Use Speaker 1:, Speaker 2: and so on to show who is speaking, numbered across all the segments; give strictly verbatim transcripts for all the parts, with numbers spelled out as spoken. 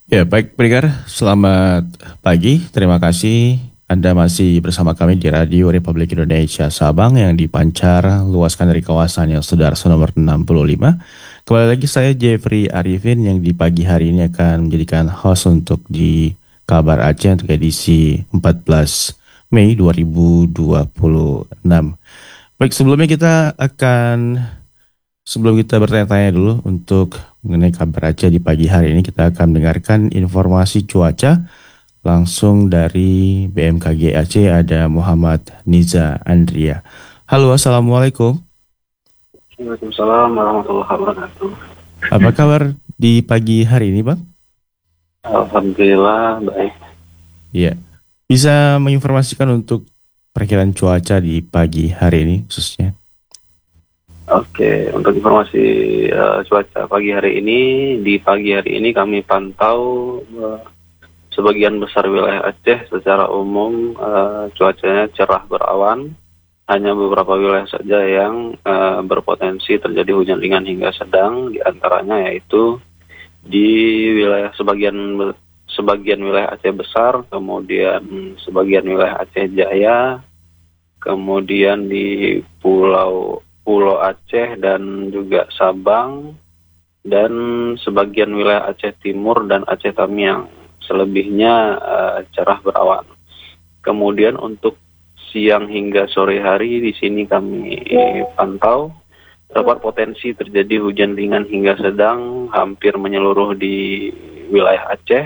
Speaker 1: Ya, baik pendengar, selamat pagi. Terima kasih Anda masih bersama kami di Radio Republik Indonesia Sabang yang dipancar luaskan dari kawasan yang Sudarso nomor enam puluh lima. Kembali lagi saya Jeffrey Arifin yang di pagi hari ini akan menjadikan host untuk di Kabar Aceh untuk edisi empat belas Mei dua ribu dua puluh enam. Baik, sebelumnya kita akan Sebelum kita bertanya-tanya dulu untuk mengenai kabar Aceh di pagi hari ini, kita akan mendengarkan informasi cuaca langsung dari B M K G Aceh. Ada Muhammad Niza Andria. Halo, Assalamualaikum.
Speaker 2: Waalaikumsalam warahmatullahi wabarakatuh.
Speaker 1: Apa kabar di pagi hari ini, Bang?
Speaker 2: Alhamdulillah baik.
Speaker 1: Iya. Bisa menginformasikan untuk perkiraan cuaca di pagi hari ini khususnya?
Speaker 2: Oke, untuk informasi uh, cuaca pagi hari ini, di pagi hari ini kami pantau uh, sebagian besar wilayah Aceh secara umum uh, cuacanya cerah berawan. Hanya beberapa wilayah saja yang uh, berpotensi terjadi hujan ringan hingga sedang, di antaranya yaitu di wilayah sebagian sebagian wilayah Aceh Besar, kemudian sebagian wilayah Aceh Jaya, kemudian di Pulau Pulau Aceh dan juga Sabang, dan sebagian wilayah Aceh Timur dan Aceh Tamiang. Selebihnya uh, cerah berawan. Kemudian untuk siang hingga sore hari di sini kami pantau terdapat potensi terjadi hujan ringan hingga sedang hampir menyeluruh di wilayah Aceh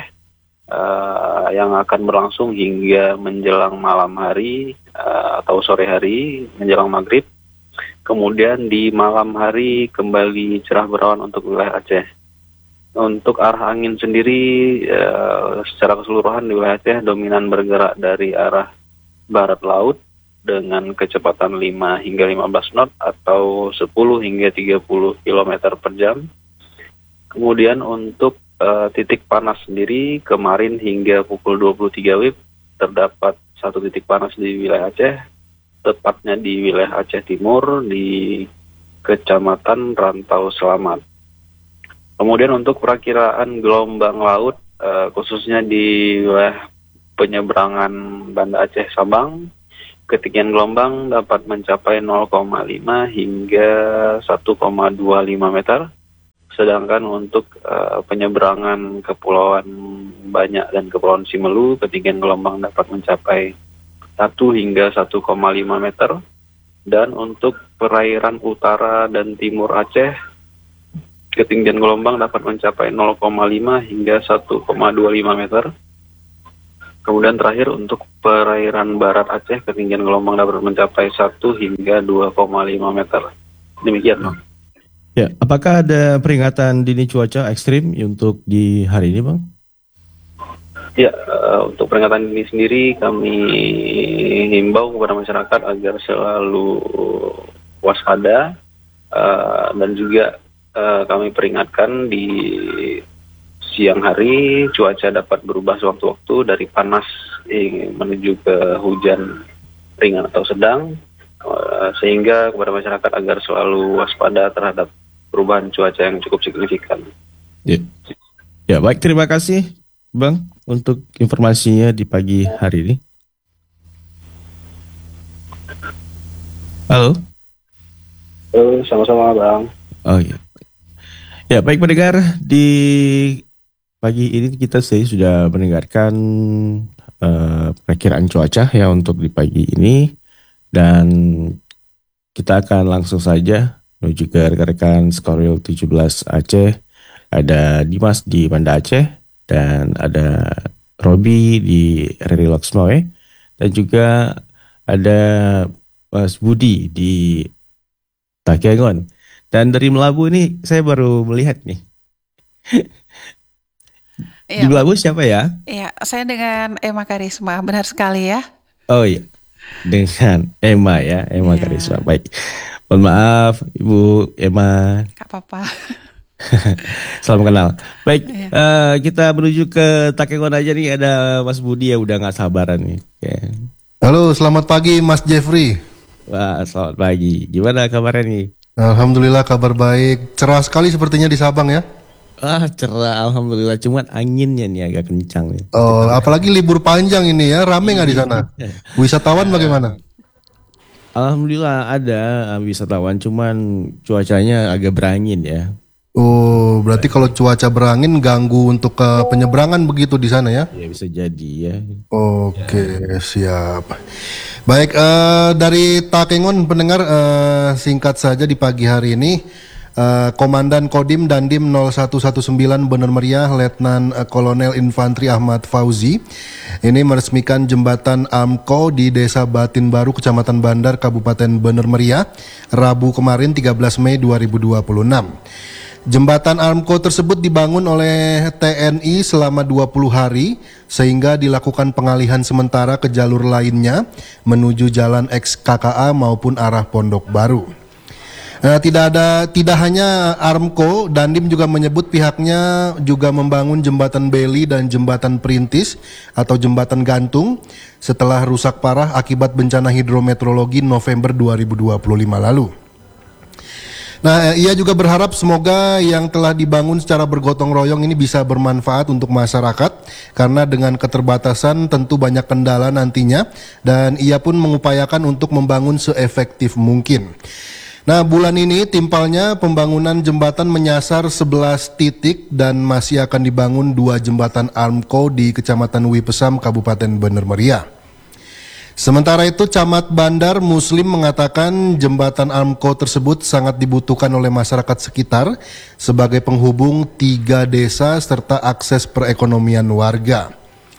Speaker 2: uh, yang akan berlangsung hingga menjelang malam hari uh, atau sore hari menjelang maghrib. Kemudian di malam hari kembali cerah berawan untuk wilayah Aceh. Untuk arah angin sendiri eh, secara keseluruhan di wilayah Aceh dominan bergerak dari arah barat laut dengan kecepatan lima hingga lima belas knot atau sepuluh hingga tiga puluh kilometer per jam. Kemudian untuk eh, titik panas sendiri kemarin hingga pukul dua puluh tiga W I B terdapat satu titik panas di wilayah Aceh, tepatnya di wilayah Aceh Timur di Kecamatan Rantau Selamat. Kemudian untuk perakiraan gelombang laut uh, khususnya di wilayah penyeberangan Banda Aceh Sabang, ketinggian gelombang dapat mencapai nol koma lima hingga satu koma dua lima meter. Sedangkan untuk uh, penyeberangan Kepulauan Banyak dan Kepulauan Simelu, ketinggian gelombang dapat mencapai satu hingga satu koma lima meter. Dan untuk perairan utara dan timur Aceh, ketinggian gelombang dapat mencapai nol koma lima hingga satu koma dua lima meter. Kemudian terakhir untuk perairan barat Aceh, ketinggian gelombang dapat mencapai satu hingga dua koma lima meter. Demikian, Bang.
Speaker 1: Ya, apakah ada peringatan dini cuaca ekstrim untuk di hari ini, Bang?
Speaker 2: Ya, uh, untuk peringatan ini sendiri kami himbau kepada masyarakat agar selalu waspada uh, dan juga uh, kami peringatkan di siang hari cuaca dapat berubah sewaktu-waktu dari panas eh, menuju ke hujan ringan atau sedang, uh, sehingga kepada masyarakat agar selalu waspada terhadap perubahan cuaca yang cukup signifikan.
Speaker 1: Ya, ya baik, terima kasih Bang untuk informasinya di pagi hari ini. Halo.
Speaker 2: Halo, sama-sama Bang.
Speaker 1: Oh iya. Ya baik pendengar, di pagi ini kita sudah mendengarkan uh, perkiraan cuaca ya untuk di pagi ini, dan kita akan langsung saja menuju ke rekan-rekan Skorwil tujuh belas Aceh. Ada Dimas di Banda Aceh dan ada Robi di Reri Loksmawe, dan juga ada Mas Budi di Takengon. Dan dari Melabu ini saya baru melihat nih. Di
Speaker 3: Iya,
Speaker 1: Melabu siapa ya?
Speaker 3: Iya, saya dengan Emma Karisma, benar sekali ya.
Speaker 1: Oh iya, dengan Emma ya, Emma
Speaker 3: Iya.
Speaker 1: Karisma. Baik, mohon maaf Ibu Emma.
Speaker 3: Gak apa-apa.
Speaker 1: Salam kenal. Baik,
Speaker 3: Iya.
Speaker 1: eh, kita menuju ke Takengon aja nih. Ada Mas Budi ya, udah nggak sabaran nih. Oke.
Speaker 4: Halo, selamat pagi Mas Jeffrey.
Speaker 1: Wah, selamat pagi. Gimana kabarnya nih?
Speaker 4: Alhamdulillah kabar baik. Cerah sekali sepertinya di Sabang ya.
Speaker 1: Ah, cerah, alhamdulillah. Cuman anginnya nih agak kencang nih.
Speaker 4: Oh, apalagi libur panjang ini ya, rame nggak di sana? Wisatawan bagaimana?
Speaker 1: Alhamdulillah ada uh, wisatawan, cuman cuacanya agak berangin ya.
Speaker 4: Oh, berarti kalau cuaca berangin ganggu untuk ke penyeberangan begitu di sana ya?
Speaker 1: Ya bisa jadi ya.
Speaker 4: Oke, siap. Baik, eh, dari Takengon pendengar, eh, singkat saja di pagi hari ini, eh, Komandan Kodim Dandim nol satu satu sembilan Bener Meriah Letnan eh, Kolonel Infanteri Ahmad Fauzi ini meresmikan jembatan Amko di Desa Batin Baru, Kecamatan Bandar, Kabupaten Bener Meriah, Rabu kemarin tiga belas Mei dua ribu dua puluh enam. Jembatan Amko tersebut dibangun oleh T N I selama dua puluh hari sehingga dilakukan pengalihan sementara ke jalur lainnya menuju jalan X K K A maupun arah Pondok Baru. Nah, tidak ada tidak hanya Armco, Dandim juga menyebut pihaknya juga membangun jembatan Beli dan jembatan Perintis atau jembatan gantung setelah rusak parah akibat bencana hidrometeorologi November dua ribu dua puluh lima lalu. Nah, ia juga berharap semoga yang telah dibangun secara bergotong royong ini bisa bermanfaat untuk masyarakat karena dengan keterbatasan tentu banyak kendala nantinya dan ia pun mengupayakan untuk membangun seefektif mungkin. Nah, bulan ini timpalnya pembangunan jembatan menyasar sebelas titik dan masih akan dibangun dua jembatan Armco di Kecamatan Wipesam, Kabupaten Bener Meriah. Sementara itu, Camat Bandar Muslim mengatakan jembatan Armco tersebut sangat dibutuhkan oleh masyarakat sekitar sebagai penghubung tiga desa serta akses perekonomian warga.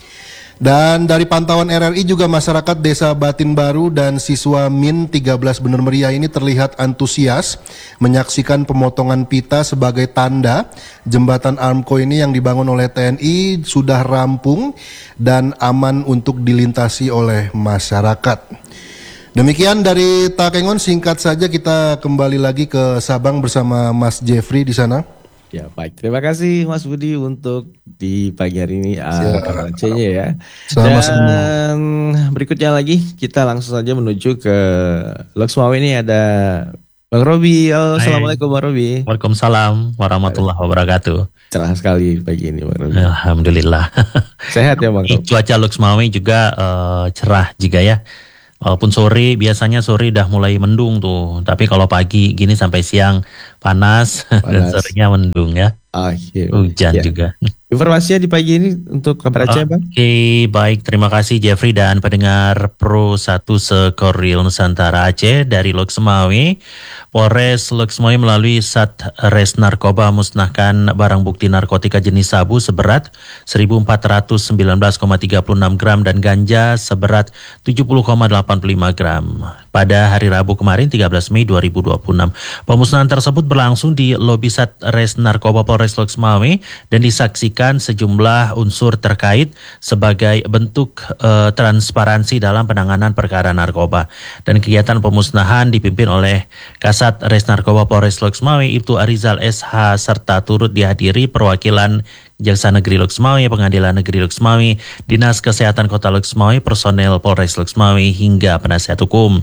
Speaker 4: Dan dari pantauan R R I juga masyarakat Desa Batin Baru dan siswa Min tiga belas Bener Meriah ini terlihat antusias menyaksikan pemotongan pita sebagai tanda jembatan Armco ini yang dibangun oleh T N I sudah rampung dan aman untuk dilintasi oleh masyarakat. Demikian dari Takengon, singkat saja kita kembali lagi ke Sabang bersama Mas Jeffrey di sana.
Speaker 1: Ya baik, terima kasih Mas Budi untuk di pagi hari ini uh, C-nya ya.
Speaker 4: Sama-sama.
Speaker 1: Dan berikutnya lagi kita langsung saja menuju ke Loksmawe. Ini ada Bang Robi. Halo, assalamualaikum Bang Robi.
Speaker 5: Waalaikumsalam warahmatullahi wabarakatuh.
Speaker 1: Cerah sekali pagi ini Bang Robi.
Speaker 5: Alhamdulillah.
Speaker 1: Sehat ya Bang Robi.
Speaker 5: Cuaca Loksmawe juga uh, cerah juga ya. Walaupun sore, biasanya sore udah mulai mendung tuh. Tapi kalau pagi gini sampai siang panas, panas. Dan sorenya mendung ya.
Speaker 1: Akhir.
Speaker 5: Hujan
Speaker 1: ya.
Speaker 5: juga.
Speaker 1: Informasinya di pagi ini untuk kabar Aceh Bang.
Speaker 5: Oke, okay, baik. Terima kasih Jeffrey dan pendengar Pro satu Sekoril Nusantara Aceh dari Loksmawe. Polres Loksmawe melalui Satres Narkoba musnahkan barang bukti narkotika jenis sabu seberat seribu empat ratus sembilan belas koma tiga enam gram dan ganja seberat tujuh puluh koma delapan lima gram. Pada hari Rabu kemarin tiga belas Mei dua ribu dua puluh enam. Pemusnahan tersebut berlangsung di lobi Satres Narkoba Polres Loksmawe dan disaksikan sejumlah unsur terkait sebagai bentuk uh, transparansi dalam penanganan perkara narkoba. Dan kegiatan pemusnahan dipimpin oleh Kasat Res Narkoba Polres Loksmawe Ibtu Arizal S H serta turut dihadiri perwakilan Jaksa Negeri Loksmawe, Pengadilan Negeri Loksmawe, Dinas Kesehatan Kota Loksmawe, personel Polres Loksmawe hingga penasihat hukum.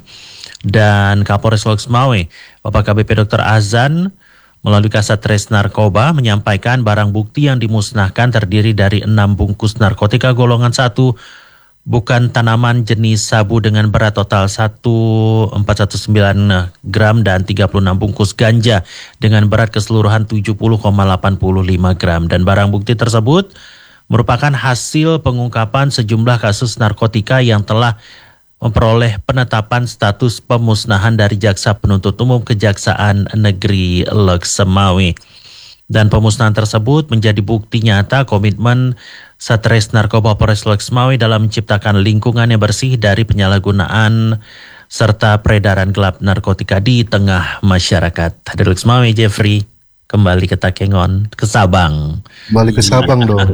Speaker 5: Dan Kapolres Loksmawe, Bapak K B P Dokter Azan melalui Kasat Res Narkoba menyampaikan barang bukti yang dimusnahkan terdiri dari enam bungkus narkotika golongan satu, bukan tanaman jenis sabu dengan berat total seribu empat ratus sembilan gram dan tiga puluh enam bungkus ganja dengan berat keseluruhan tujuh puluh koma delapan lima gram. Dan barang bukti tersebut merupakan hasil pengungkapan sejumlah kasus narkotika yang telah memperoleh penetapan status pemusnahan dari Jaksa Penuntut Umum Kejaksaan Negeri Loksmawe. Dan pemusnahan tersebut menjadi bukti nyata komitmen Satres Narkoba Polres Loksmawe dalam menciptakan lingkungan yang bersih dari penyalahgunaan serta peredaran gelap narkotika di tengah masyarakat. Dari Loksmawe, Jeffrey, kembali ke Takengon, ke Sabang.
Speaker 4: Balik ke Sabang dong.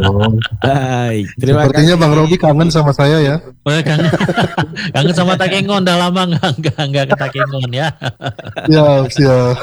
Speaker 1: Baik, terima
Speaker 4: Sepertinya
Speaker 1: kasih.
Speaker 4: Bang Robi kangen sama saya ya.
Speaker 5: Oh, kangen, kangen sama Takengon, udah lama nggak nggak nggak ke Takengon ya.
Speaker 4: Siap, siap.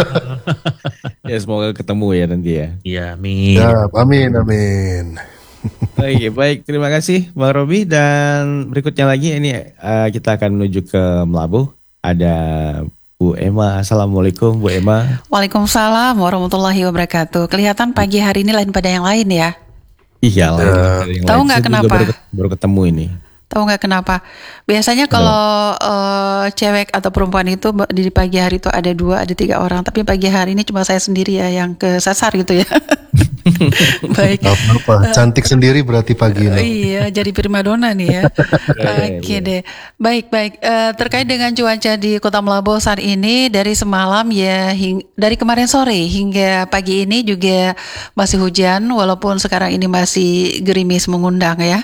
Speaker 1: Ya semoga ketemu ya nanti ya.
Speaker 5: Iya, amin.
Speaker 4: Siap, amin, amin.
Speaker 1: Baik, baik, terima kasih Bang Robi. Dan berikutnya lagi ini uh, kita akan menuju ke Melabuh. Ada Bu Emma. Assalamualaikum Bu Emma.
Speaker 3: Waalaikumsalam warahmatullahi wabarakatuh. Kelihatan pagi hari ini lain pada yang lain ya.
Speaker 1: Iya lah.
Speaker 3: Uh, tahu nggak kenapa?
Speaker 1: Baru, baru ketemu ini.
Speaker 3: Tahu nggak kenapa? Biasanya kalau uh, cewek atau perempuan itu di pagi hari itu ada dua, ada tiga orang. Tapi pagi hari ini cuma saya sendiri ya yang kesasar gitu ya. Baik.
Speaker 4: Apa? Cantik sendiri berarti pagi ini.
Speaker 3: Uh, iya, jadi primadona nih ya. Oke okay deh. Baik baik. Uh, terkait dengan cuaca di Kota Melambo saat ini dari semalam ya, hing- dari kemarin sore hingga pagi ini juga masih hujan. Walaupun sekarang ini masih gerimis mengundang ya.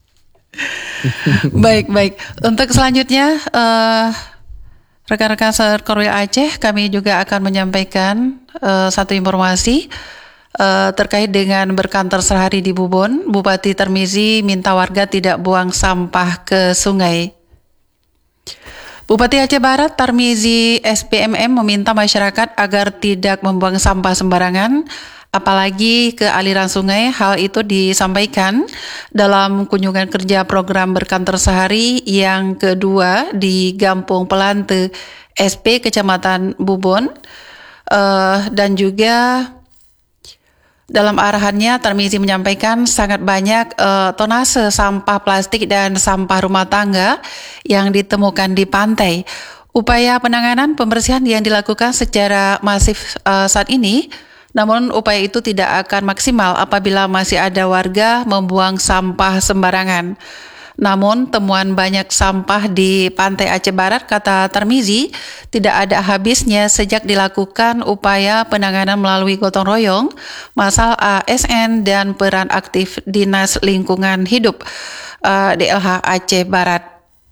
Speaker 3: Baik baik. Untuk selanjutnya uh, rekan-rekan Sekorwil Aceh, kami juga akan menyampaikan uh, satu informasi uh, terkait dengan berkantor sehari di Bubon. Bupati Tarmizi minta warga tidak buang sampah ke sungai. Bupati Aceh Barat Tarmizi S B M M meminta masyarakat agar tidak membuang sampah sembarangan, apalagi ke aliran sungai. Hal itu disampaikan dalam kunjungan kerja program berkantor sehari yang kedua di Gampung Pelante S P Kecamatan Bubon, uh, dan juga dalam arahannya Tarmizi menyampaikan sangat banyak uh, tonase sampah plastik dan sampah rumah tangga yang ditemukan di pantai. Upaya penanganan pembersihan yang dilakukan secara masif uh, saat ini, namun upaya itu tidak akan maksimal apabila masih ada warga membuang sampah sembarangan. Namun temuan banyak sampah di pantai Aceh Barat, kata Tarmizi, tidak ada habisnya sejak dilakukan upaya penanganan melalui gotong royong, masal A S N dan peran aktif Dinas Lingkungan Hidup uh, D L H Aceh Barat.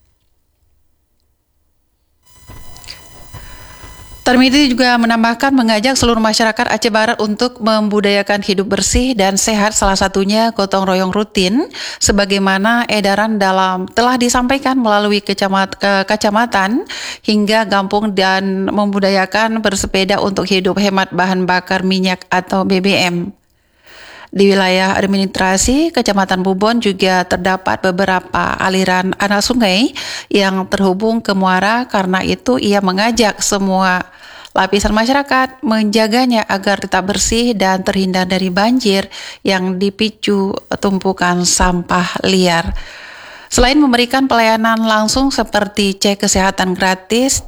Speaker 3: Tarmizi juga menambahkan mengajak seluruh masyarakat Aceh Barat untuk membudayakan hidup bersih dan sehat, salah satunya gotong royong rutin sebagaimana edaran dalam telah disampaikan melalui kecamat, ke, kecamatan hingga kampung, dan membudayakan bersepeda untuk hidup hemat bahan bakar minyak atau B B M. Di wilayah administrasi Kecamatan Bubon juga terdapat beberapa aliran anak sungai yang terhubung ke muara. Karena itu ia mengajak semua lapisan masyarakat menjaganya agar tetap bersih dan terhindar dari banjir yang dipicu tumpukan sampah liar. Selain memberikan pelayanan langsung seperti cek kesehatan gratis,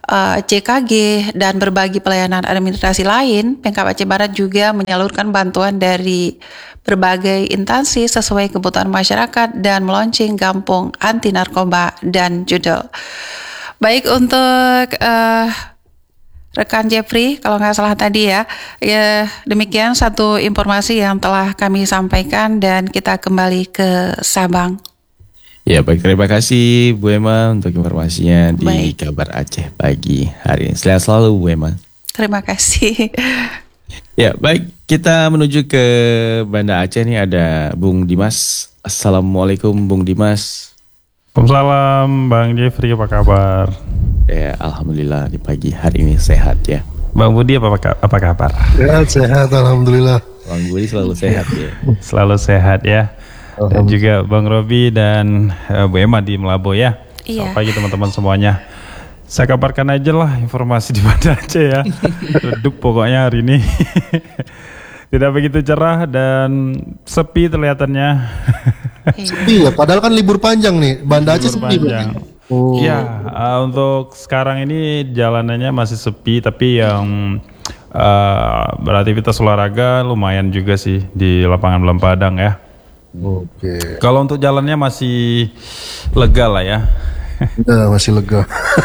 Speaker 3: C K G, dan berbagi pelayanan administrasi lain, Pemkab Aceh Barat juga menyalurkan bantuan dari berbagai instansi sesuai kebutuhan masyarakat dan meluncing Gampung Anti Narkoba dan Judel. Baik, untuk uh, rekan Jeffrey, kalau nggak salah tadi ya, ya demikian satu informasi yang telah kami sampaikan, dan kita kembali ke Sabang.
Speaker 1: Ya baik, terima kasih Bu Emma untuk informasinya di baik. Kabar Aceh pagi hari ini. Sehat selalu Bu Emma.
Speaker 3: Terima kasih.
Speaker 1: Ya baik, kita menuju ke Banda Aceh nih, ada Bung Dimas. Assalamualaikum Bung Dimas.
Speaker 6: Waalaikumsalam Bang Jeffrey, apa kabar?
Speaker 1: Ya alhamdulillah di pagi hari ini sehat ya.
Speaker 6: Bang Budi apa, apa kabar?
Speaker 4: Sehat, sehat alhamdulillah.
Speaker 1: Bang Budi selalu sehat ya.
Speaker 6: Selalu sehat ya. Dan juga Bang Robi dan uh, Bu Emma di Melabo ya.
Speaker 3: Iya.
Speaker 6: Selamat pagi teman-teman semuanya. Saya kabarkan aja lah informasi di Banda Aceh ya. Redup pokoknya hari ini. Tidak begitu cerah dan sepi kelihatannya.
Speaker 4: Sepi ya, padahal kan libur panjang nih. Banda Aceh sepi.
Speaker 6: Oh. Ya, uh, untuk sekarang ini jalanannya masih sepi, tapi yang uh, beraktivitas olahraga lumayan juga sih di lapangan Belam Padang ya.
Speaker 4: Oke. Okay.
Speaker 6: Kalau untuk jalannya masih lega lah ya.
Speaker 4: Ya, masih lega.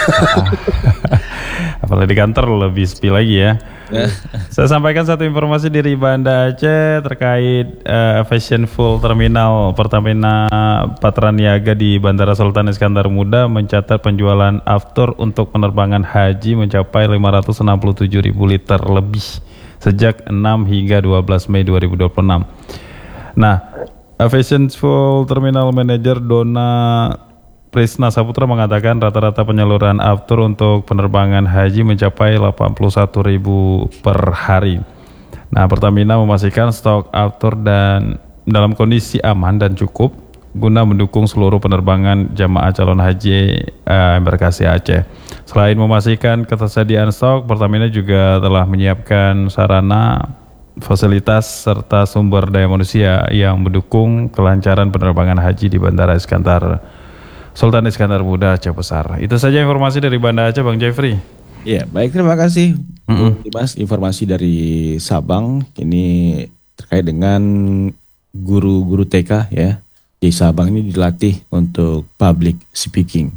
Speaker 6: Apalagi di kantor lebih sepi lagi ya. Saya sampaikan satu informasi dari Banda Aceh terkait uh, Fashion Full Terminal Pertamina Patraniaga di Bandara Sultan Iskandar Muda mencatat penjualan aftur untuk penerbangan haji mencapai lima ratus enam puluh tujuh ribu liter lebih sejak enam hingga dua belas Mei dua ribu dua puluh enam. Nah, Fashion Full Terminal Manager Dona Prisna Saputra mengatakan rata-rata penyaluran aftur untuk penerbangan haji mencapai delapan puluh satu ribu per hari. Nah, Pertamina memastikan stok aftur dan dalam kondisi aman dan cukup guna mendukung seluruh penerbangan jamaah calon haji uh, embarkasi Aceh. Selain memastikan ketersediaan stok, Pertamina juga telah menyiapkan sarana, fasilitas serta sumber daya manusia yang mendukung kelancaran penerbangan haji di Bandara Iskandar Sultan Iskandar Muda Aceh Besar. Itu saja informasi dari Banda Aceh, Bang Jeffrey.
Speaker 1: Ya, baik, terima kasih mm-hmm. Mas. Informasi dari Sabang ini terkait dengan guru-guru T K ya. Di Sabang ini dilatih untuk public speaking.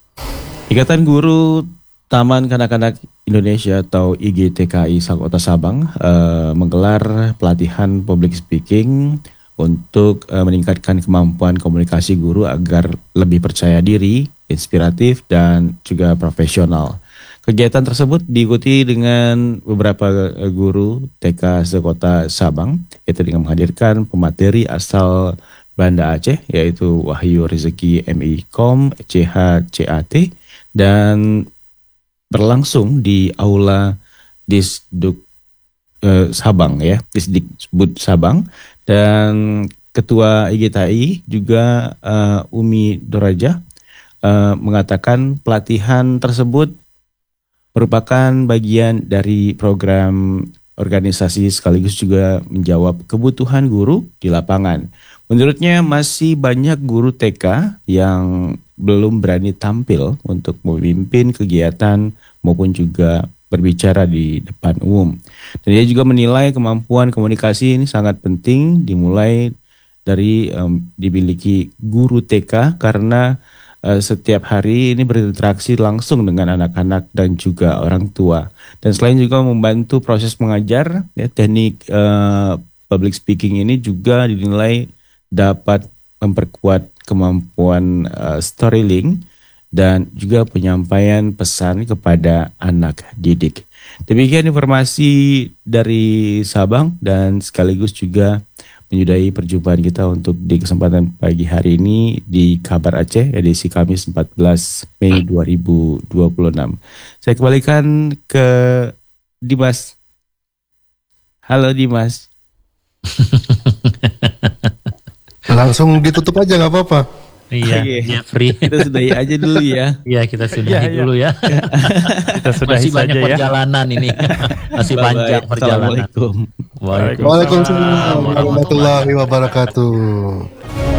Speaker 1: Ikatan Guru Taman Kanak-Kanak Indonesia atau I G T K I Kota Sabang uh, menggelar pelatihan public speaking untuk uh, meningkatkan kemampuan komunikasi guru agar lebih percaya diri, inspiratif, dan juga profesional. Kegiatan tersebut diikuti dengan beberapa uh, guru T K sekota Sabang, yaitu dengan menghadirkan pemateri asal Banda Aceh, yaitu Wahyu Rezeki M I Kom C H C A T, dan berlangsung di Aula Disduk eh, Sabang ya, Disdikbud Sabang, dan Ketua I G T I juga uh, Umi Doraja uh, mengatakan pelatihan tersebut merupakan bagian dari program organisasi sekaligus juga menjawab kebutuhan guru di lapangan. Menurutnya masih banyak guru T K yang belum berani tampil untuk memimpin kegiatan maupun juga berbicara di depan umum. Dan dia juga menilai kemampuan komunikasi ini sangat penting dimulai dari um, dimiliki guru T K karena uh, setiap hari ini berinteraksi langsung dengan anak-anak dan juga orang tua. Dan selain juga membantu proses mengajar, ya, teknik uh, public speaking ini juga dinilai dapat memperkuat kemampuan uh, storytelling dan juga penyampaian pesan kepada anak didik. Demikian informasi dari Sabang dan sekaligus juga menyudahi perjumpaan kita untuk di kesempatan pagi hari ini di Kabar Aceh edisi Kamis empat belas Mei dua ribu dua puluh enam. Saya kembalikan ke Dimas. Halo Dimas.
Speaker 4: Langsung ditutup aja nggak apa-apa.
Speaker 5: Iya,
Speaker 1: okay.
Speaker 5: Jeffrey.
Speaker 1: Kita sudahi aja dulu ya.
Speaker 5: Iya, kita sudahi
Speaker 6: ya,
Speaker 5: dulu ya.
Speaker 6: Kita sudahi
Speaker 5: Masih banyak
Speaker 6: saja
Speaker 5: perjalanan
Speaker 6: ya.
Speaker 5: ini. Masih panjang perjalanan.
Speaker 1: Assalamualaikum.
Speaker 4: Waalaikumsalam warahmatullahi wabarakatuh.